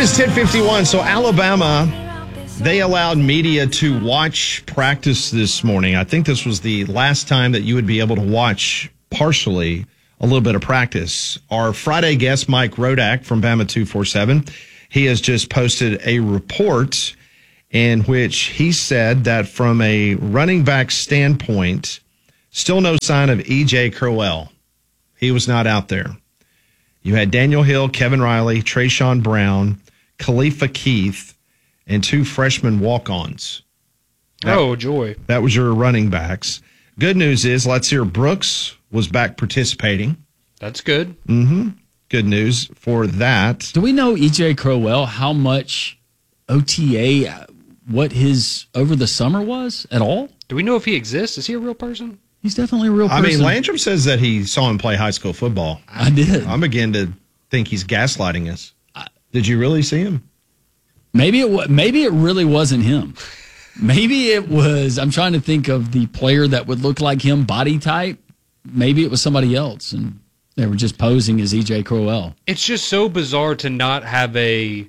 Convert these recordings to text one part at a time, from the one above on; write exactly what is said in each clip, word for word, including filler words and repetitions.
is ten fifty-one. So Alabama, they allowed media to watch practice this morning. I think this was the last time that you would be able to watch partially a little bit of practice. Our Friday guest, Mike Rodak from Bama two forty-seven, he has just posted a report in which he said that from a running back standpoint, still no sign of E J Crowell. He was not out there. You had Daniel Hill, Kevin Riley, Trayshawn Brown, Khalifa Keith, and two freshman walk-ons. That, oh, joy. That was your running backs. Good news is Letzier Brooks was back participating. That's good. Mm-hmm. Good news for that. Do we know E J Crowell how much O T A, what his over the summer was at all? Do we know if he exists? Is he a real person? He's definitely a real person. I mean, Landrum says that he saw him play high school football. I did. I'm beginning to think he's gaslighting us. Did you really see him? Maybe it maybe it really wasn't him. Maybe it was, I'm trying to think of the player that would look like him, body type. Maybe it was somebody else, and they were just posing as E J Crowell. It's just so bizarre to not have a,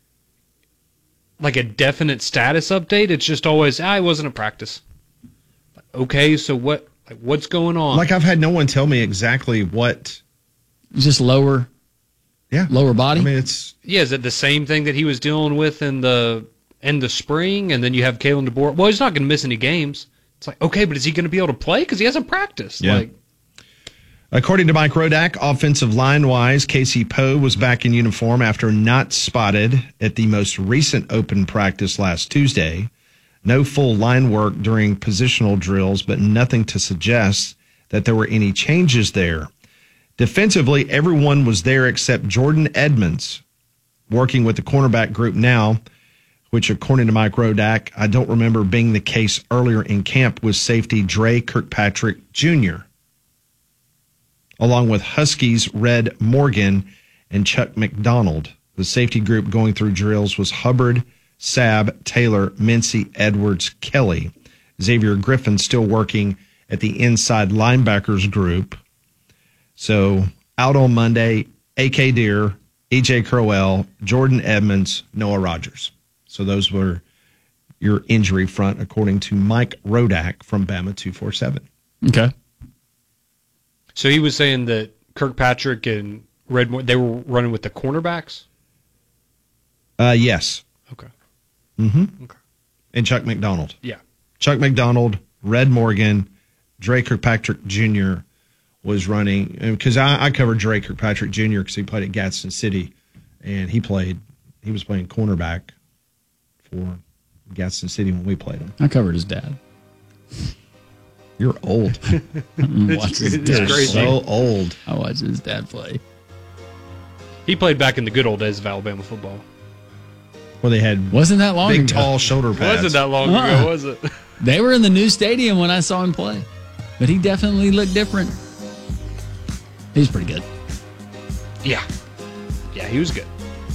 like a definite status update. It's just always, ah, I wasn't at practice. Okay, so what? Like, what's going on? Like, I've had no one tell me exactly what. Just lower, yeah, lower body. I mean, it's yeah. Is it the same thing that he was dealing with in the in the spring? And then you have Kalen DeBoer. Well, he's not going to miss any games. It's like, okay, but is he going to be able to play because he hasn't practiced? Yeah. Like, according to Mike Rodak, offensive line wise, Casey Poe was back in uniform after not spotted at the most recent open practice last Tuesday. No full line work during positional drills, but nothing to suggest that there were any changes there. Defensively, everyone was there except Jordan Edmonds, working with the cornerback group now, which, according to Mike Rodak, I don't remember being the case earlier in camp with safety Dre Kirkpatrick Junior, along with Huskies Red Morgan and Chuck McDonald. The safety group going through drills was Hubbard, Sabb, Taylor, Mincy, Edwards, Kelly. Xavier Griffin still working at the inside linebackers group. So out on Monday, A K Deer, E J Crowell, Jordan Edmonds, Noah Rogers. So those were your injury front, according to Mike Rodak from Bama two forty-seven. Okay. so he was saying that Kirkpatrick and Redmore, they were running with the cornerbacks? Uh, yes. Okay. Mm-hmm. Okay. And Chuck McDonald. Yeah. Chuck McDonald, Red Morgan, Dre Kirkpatrick Junior was running, because I, I covered Dre Kirkpatrick Junior because he played at Gadsden City, and he played, he was playing cornerback for Gadsden City when we played him. I covered his dad. You're old. Watch his It's dad. crazy. So old. I watched his dad play. He played back in the good old days of Alabama football. Well, they had Wasn't that long big, ago. tall shoulder pads. Wasn't that long Uh-uh. ago, was it? They were in the new stadium when I saw him play. But he definitely looked different. He's pretty good. Yeah. Yeah, he was good.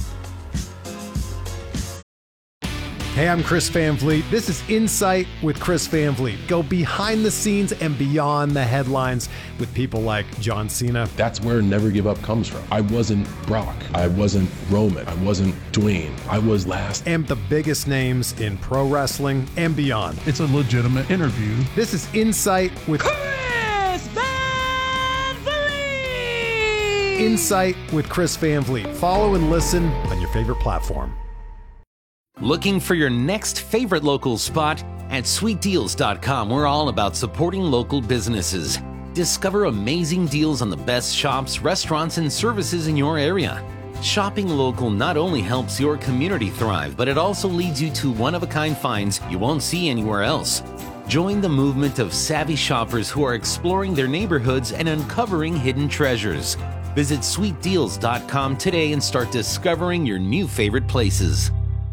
Hey, I'm Chris Van Vliet. This is Insight with Chris Van Vliet. Go behind the scenes and beyond the headlines with people like John Cena. That's where Never Give Up comes from. I wasn't Brock. I wasn't Roman. I wasn't Dwayne. I was last. And the biggest names in pro wrestling and beyond. It's a legitimate interview. This is Insight with Chris Van Vliet! Insight with Chris Van Vliet. Follow and listen on your favorite platform. Looking for your next favorite local spot? At sweet deals dot com, we're all about supporting local businesses. Discover amazing deals on the best shops, restaurants, and services in your area. Shopping local not only helps your community thrive, but it also leads you to one-of-a-kind finds you won't see anywhere else. Join the movement of savvy shoppers who are exploring their neighborhoods and uncovering hidden treasures. Visit sweet deals dot com today and start discovering your new favorite places.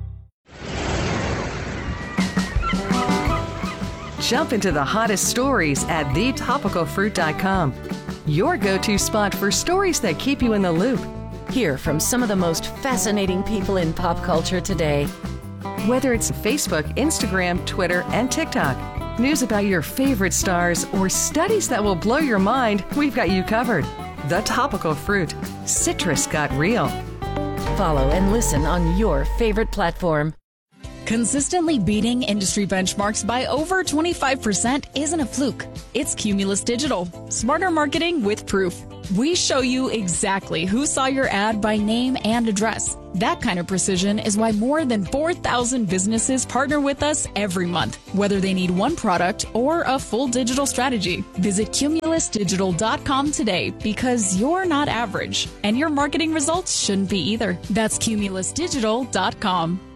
Jump into the hottest stories at the topical fruit dot com. Your go-to spot for stories that keep you in the loop. Hear from some of the most fascinating people in pop culture today. Whether it's Facebook, Instagram, Twitter, and TikTok, news about your favorite stars, or studies that will blow your mind, we've got you covered. The Topical Fruit. Citrus got real. Follow and listen on your favorite platform. Consistently beating industry benchmarks by over twenty-five percent isn't a fluke. It's Cumulus Digital. Smarter marketing with proof. We show you exactly who saw your ad by name and address. That kind of precision is why more than four thousand businesses partner with us every month, whether they need one product or a full digital strategy. Visit cumulus digital dot com today, because you're not average, and your marketing results shouldn't be either. That's cumulus digital dot com.